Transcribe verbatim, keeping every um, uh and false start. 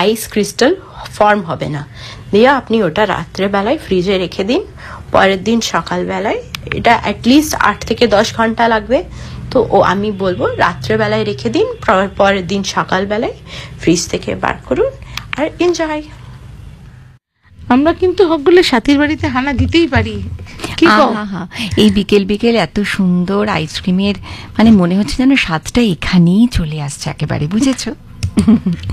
Ice crystal form হবে না। দিয়ে আপনি ওটা রাত্রেবেলায় ফ্রিজে রেখে দিন, পরের দিন সকালবেলায়, এটা অ্যাটলিস্ট আট থেকে দশ ঘন্টা লাগবে, তো ও আমি বলবো রাত্রেবেলায় রেখে দিন, পরের দিন সকালবেলায় ফ্রিজ থেকে বার করুন আর এনজয়। আমরা কিন্তু হকগুলো সাথীর বাড়িতে হানা দিতেই পারি। এই বিকেল বিকেল এত সুন্দর আইসক্রিমের, মানে মনে হচ্ছে যেন স্বাদটা এখানেই চলে আসছে একেবারে, বুঝেছো?